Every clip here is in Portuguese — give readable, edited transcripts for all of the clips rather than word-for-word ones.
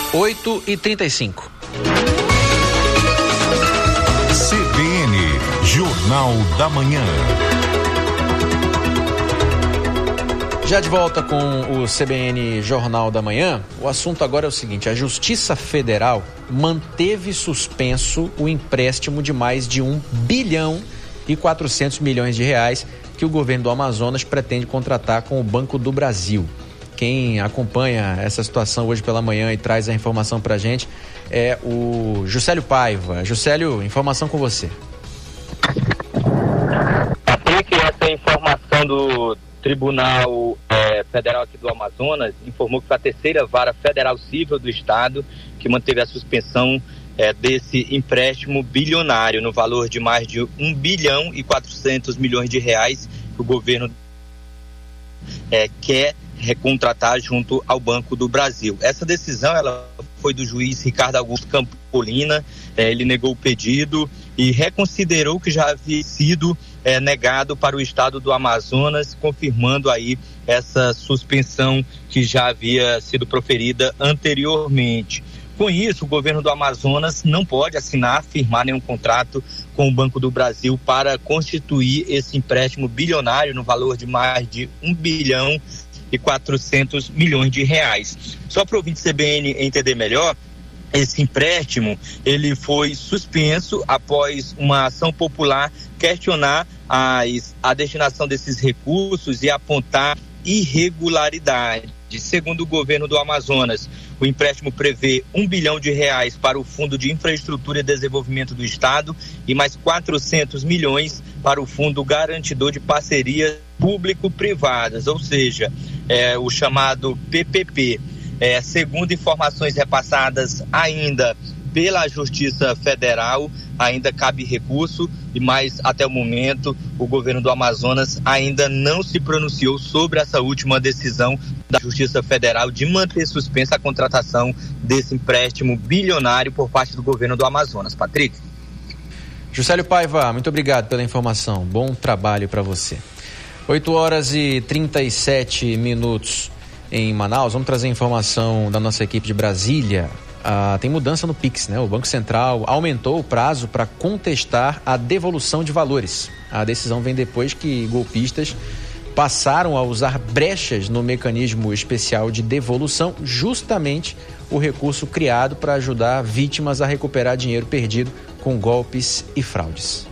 8h35. CBN, Jornal da Manhã. Já de volta com o CBN Jornal da Manhã, o assunto agora é o seguinte: a Justiça Federal manteve suspenso o empréstimo de mais de 1 bilhão e 400 milhões de reais que o governo do Amazonas pretende contratar com o Banco do Brasil. Quem acompanha essa situação hoje pela manhã e traz a informação pra gente é o Juscelio Paiva. Juscelio, informação com você. Patrick, essa informação do Tribunal Federal aqui do Amazonas informou que foi a terceira vara federal civil do estado que manteve a suspensão desse empréstimo bilionário no valor de mais de 1 bilhão e 400 milhões de reais que o governo quer recontratar junto ao Banco do Brasil. Essa decisão ela foi do juiz Ricardo Augusto Campolina. Ele negou o pedido e reconsiderou que já havia sido negado para o estado do Amazonas, confirmando aí essa suspensão que já havia sido proferida anteriormente. Com isso, o governo do Amazonas não pode firmar nenhum contrato com o Banco do Brasil para constituir esse empréstimo bilionário no valor de mais de 1 bilhão e 400 milhões de reais. Só para o ouvinte CBN entender melhor, esse empréstimo ele foi suspenso após uma ação popular questionar a destinação desses recursos e apontar irregularidade. Segundo o governo do Amazonas, o empréstimo prevê 1 bilhão de reais para o Fundo de Infraestrutura e Desenvolvimento do Estado e mais 400 milhões para o Fundo Garantidor de Parcerias Público-Privadas, ou seja, o chamado PPP. Segundo informações repassadas ainda pela Justiça Federal, ainda cabe recurso, mas até o momento o governo do Amazonas ainda não se pronunciou sobre essa última decisão da Justiça Federal de manter suspensa a contratação desse empréstimo bilionário por parte do governo do Amazonas. Patrick. Juscelio Paiva, muito obrigado pela informação. Bom trabalho para você. 8h37 em Manaus. Vamos trazer informação da nossa equipe de Brasília. Tem mudança no Pix, né? O Banco Central aumentou o prazo para contestar a devolução de valores. A decisão vem depois que golpistas passaram a usar brechas no mecanismo especial de devolução, justamente o recurso criado para ajudar vítimas a recuperar dinheiro perdido com golpes e fraudes.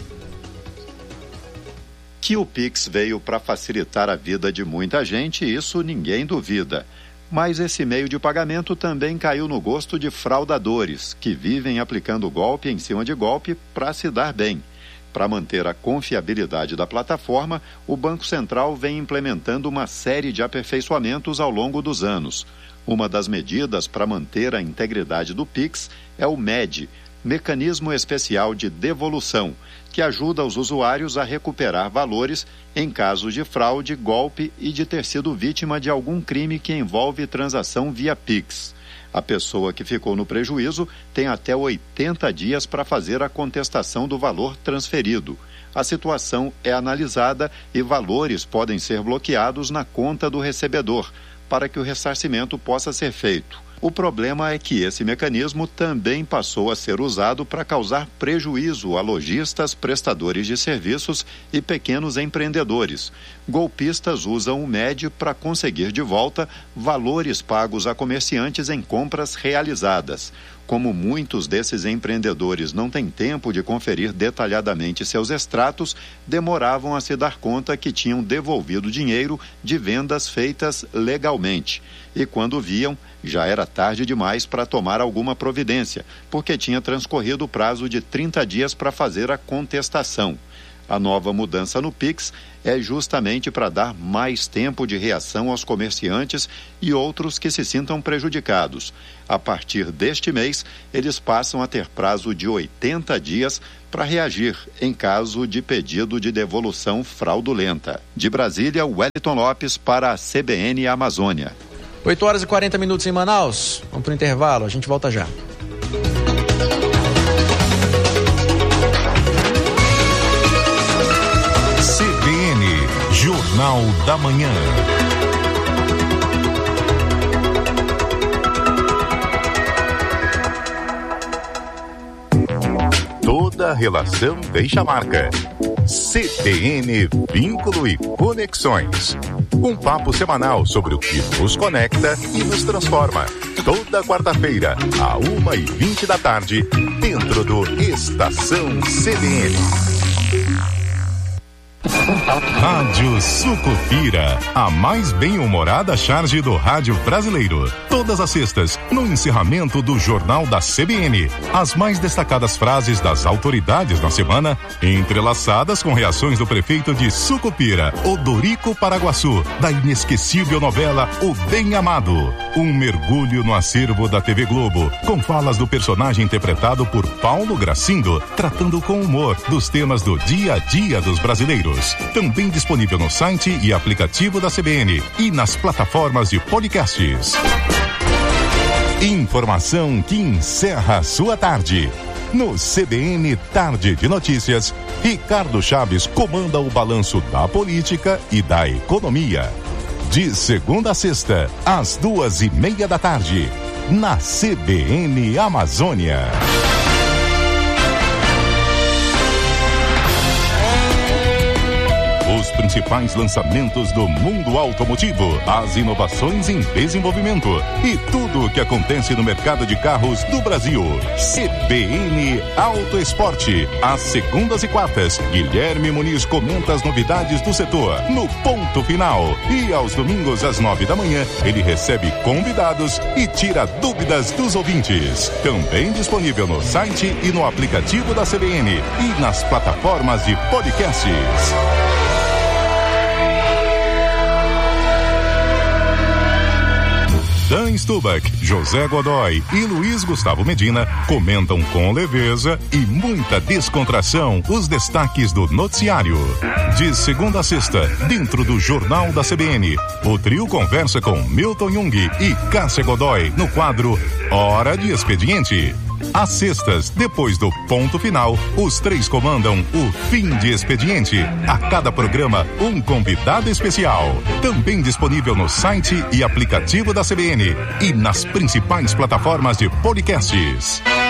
Que o Pix veio para facilitar a vida de muita gente, isso ninguém duvida. Mas esse meio de pagamento também caiu no gosto de fraudadores, que vivem aplicando golpe em cima de golpe para se dar bem. Para manter a confiabilidade da plataforma, o Banco Central vem implementando uma série de aperfeiçoamentos ao longo dos anos. Uma das medidas para manter a integridade do Pix é o MED, Mecanismo Especial de Devolução, que ajuda os usuários a recuperar valores em caso de fraude, golpe e de ter sido vítima de algum crime que envolve transação via Pix. A pessoa que ficou no prejuízo tem até 80 dias para fazer a contestação do valor transferido. A situação é analisada e valores podem ser bloqueados na conta do recebedor, para que o ressarcimento possa ser feito. O problema é que esse mecanismo também passou a ser usado para causar prejuízo a lojistas, prestadores de serviços e pequenos empreendedores. Golpistas usam o MED para conseguir de volta valores pagos a comerciantes em compras realizadas. Como muitos desses empreendedores não têm tempo de conferir detalhadamente seus extratos, demoravam a se dar conta que tinham devolvido dinheiro de vendas feitas legalmente. E quando viam, já era tarde demais para tomar alguma providência, porque tinha transcorrido o prazo de 30 dias para fazer a contestação. A nova mudança no Pix é justamente para dar mais tempo de reação aos comerciantes e outros que se sintam prejudicados. A partir deste mês, eles passam a ter prazo de 80 dias para reagir em caso de pedido de devolução fraudulenta. De Brasília, Wellington Lopes para a CBN Amazônia. 8h40 em Manaus. Vamos para o intervalo, a gente volta já. CBN, Jornal da Manhã. Toda relação deixa marca. CBN Vínculo e Conexões. Um papo semanal sobre o que nos conecta e nos transforma. Toda quarta-feira, à 1h20 da tarde, dentro do Estação CBN. Rádio Sucupira, a mais bem-humorada charge do rádio brasileiro. Todas as sextas, no encerramento do Jornal da CBN. As mais destacadas frases das autoridades na semana, entrelaçadas com reações do prefeito de Sucupira, Odorico Paraguaçu, da inesquecível novela O Bem Amado. Um mergulho no acervo da TV Globo, com falas do personagem interpretado por Paulo Gracindo, tratando com humor dos temas do dia a dia dos brasileiros. Também disponível no site e aplicativo da CBN e nas plataformas de podcasts. Informação que encerra a sua tarde. No CBN Tarde de Notícias, Ricardo Chaves comanda o balanço da política e da economia. De segunda a sexta, às 2h30 da tarde, na CBN Amazônia. Os principais lançamentos do mundo automotivo, as inovações em desenvolvimento e tudo o que acontece no mercado de carros do Brasil. CBN Auto Esporte. Às segundas e quartas, Guilherme Muniz comenta as novidades do setor no Ponto Final. E aos domingos, às 9 da manhã, ele recebe convidados e tira dúvidas dos ouvintes. Também disponível no site e no aplicativo da CBN e nas plataformas de podcasts. Dan Stubach, José Godoy e Luiz Gustavo Medina comentam com leveza e muita descontração os destaques do noticiário. De segunda a sexta, dentro do Jornal da CBN, o trio conversa com Milton Jung e Cássia Godoy no quadro Hora de Expediente. Às sextas, depois do Ponto Final, os três comandam o Fim de Expediente. A cada programa, um convidado especial. Também disponível no site e aplicativo da CBN e nas principais plataformas de podcasts.